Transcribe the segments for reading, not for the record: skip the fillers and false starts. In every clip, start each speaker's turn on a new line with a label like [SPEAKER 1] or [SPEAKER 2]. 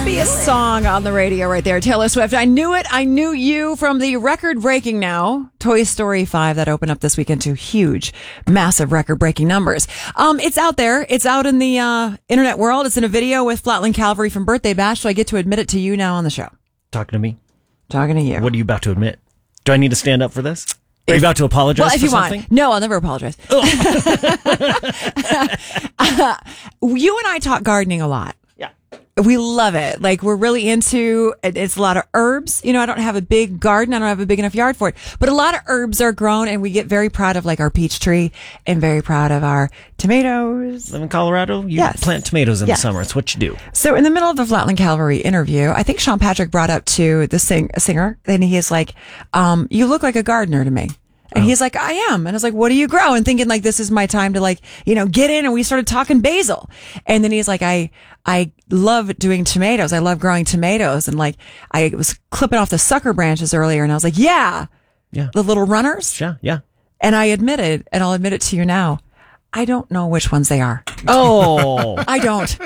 [SPEAKER 1] happiest song on the radio right there, Taylor Swift. I knew it. I knew you from the record-breaking now Toy Story 5 that opened up this weekend to huge, massive record-breaking numbers. It's out there. It's out in the internet world. It's in a video with Flatland Calvary from Birthday Bash, so I get to admit it to you now on the show.
[SPEAKER 2] Talking to me?
[SPEAKER 1] Talking to you.
[SPEAKER 2] What are you about to admit? Do I need to stand up for this? Are you about to apologize
[SPEAKER 1] well, if
[SPEAKER 2] for
[SPEAKER 1] you
[SPEAKER 2] something?
[SPEAKER 1] want. No, I'll never apologize. You and I talk gardening a lot.
[SPEAKER 2] Yeah.
[SPEAKER 1] We love it. Like, we're really into it. It's a lot of herbs. You know, I don't have a big garden. I don't have a big enough yard for it. But a lot of herbs are grown, and we get very proud of, like, our peach tree and very proud of our tomatoes.
[SPEAKER 2] Live in Colorado? You
[SPEAKER 1] Yes.
[SPEAKER 2] plant tomatoes in
[SPEAKER 1] Yes.
[SPEAKER 2] the summer. It's what you do.
[SPEAKER 1] So in the middle of the Flatland Calvary interview, I think Sean Patrick brought up to the singer, and he is like, you look like a gardener to me. And he's like, I am. And I was like, what do you grow? And thinking like, this is my time to, like, you know, get in. And we started talking basil. And then he's like, I love doing tomatoes. I love growing tomatoes. And like, I was clipping off the sucker branches earlier, and I was like, yeah, the little runners.
[SPEAKER 2] Yeah.
[SPEAKER 1] And I admitted, and I'll admit it to you now, I don't know which ones they are.
[SPEAKER 2] Oh.
[SPEAKER 1] I don't.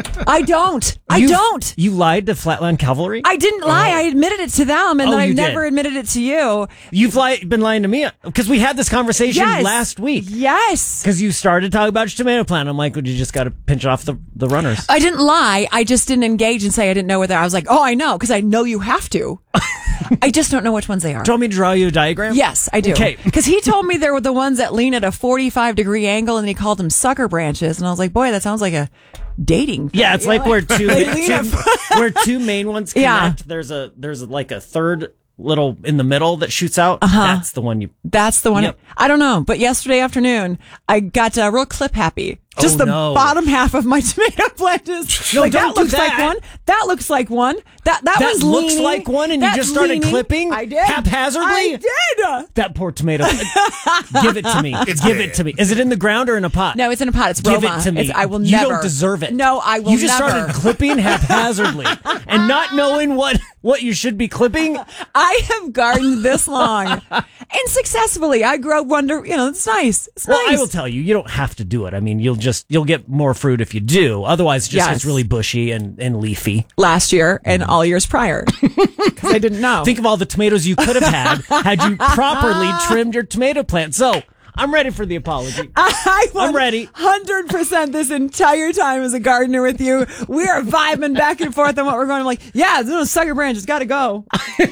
[SPEAKER 2] You lied to Flatland Cavalry?
[SPEAKER 1] I didn't lie. I admitted it to them, and then I
[SPEAKER 2] you
[SPEAKER 1] never
[SPEAKER 2] did.
[SPEAKER 1] admitted it to you.
[SPEAKER 2] You've been lying to me because we had this conversation last week.
[SPEAKER 1] Yes.
[SPEAKER 2] Because you started talking about your tomato plant. I'm like, well, you just got to pinch off the runners.
[SPEAKER 1] I didn't lie. I just didn't engage and say I didn't know whether I was like, oh, I know, because I know you have to. I just don't know which ones they are.
[SPEAKER 2] Do you want me to draw you a diagram?
[SPEAKER 1] Yes, I do.
[SPEAKER 2] Okay.
[SPEAKER 1] Because he told me there were the ones that lean at a 45-degree angle, and he called them sucker branches. And I was like, boy, that sounds like a dating thing.
[SPEAKER 2] Yeah, it's like where where two main ones connect.
[SPEAKER 1] Yeah.
[SPEAKER 2] There's like a third little in the middle that shoots out. That's the one you.
[SPEAKER 1] That's the one.
[SPEAKER 2] Yep.
[SPEAKER 1] I don't know. But yesterday afternoon, I got real clip happy. Just the bottom half of my tomato plant is
[SPEAKER 2] No,
[SPEAKER 1] like,
[SPEAKER 2] don't
[SPEAKER 1] that looks
[SPEAKER 2] do that.
[SPEAKER 1] like one. That looks like one. That
[SPEAKER 2] That
[SPEAKER 1] one's
[SPEAKER 2] looks
[SPEAKER 1] leaning.
[SPEAKER 2] like one, and you
[SPEAKER 1] That's
[SPEAKER 2] just started
[SPEAKER 1] leaning.
[SPEAKER 2] clipping
[SPEAKER 1] I did
[SPEAKER 2] haphazardly?
[SPEAKER 1] I did.
[SPEAKER 2] That poor tomato. Give it to me. Give it to me. Is it in the ground or in a pot?
[SPEAKER 1] No, it's in a pot. It's
[SPEAKER 2] Give
[SPEAKER 1] Roma.
[SPEAKER 2] it to me.
[SPEAKER 1] I will
[SPEAKER 2] You
[SPEAKER 1] never.
[SPEAKER 2] don't deserve it.
[SPEAKER 1] No, I will never.
[SPEAKER 2] You just started clipping haphazardly and not knowing what you should be clipping.
[SPEAKER 1] I have gardened this long and successfully. I grow wonder. You know, it's nice. It's
[SPEAKER 2] Well,
[SPEAKER 1] nice.
[SPEAKER 2] I will tell you, you don't have to do it. I mean, you'll get more fruit if you do. Otherwise, it just gets really bushy and leafy.
[SPEAKER 1] Last year and all years prior, because I didn't know.
[SPEAKER 2] Think of all the tomatoes you could have had you properly trimmed your tomato plant. So I'm ready for the apology. I'm ready.
[SPEAKER 1] 100% this entire time as a gardener with you. We are vibing back and forth on what we're going. I'm like, yeah, those sucker branches got to go.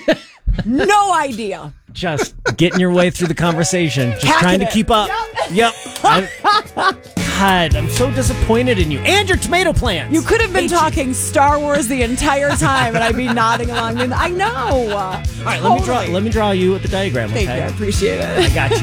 [SPEAKER 1] No idea.
[SPEAKER 2] Just getting your way through the conversation. Just
[SPEAKER 1] Hacking
[SPEAKER 2] trying to
[SPEAKER 1] it.
[SPEAKER 2] keep up. Yep. God, I'm so disappointed in you. And your tomato plants.
[SPEAKER 1] You could have been talking Star Wars the entire time, and I'd be nodding along. I know.
[SPEAKER 2] All right, let me draw you with the diagram, okay?
[SPEAKER 1] Thank you. I appreciate it.
[SPEAKER 2] I got you.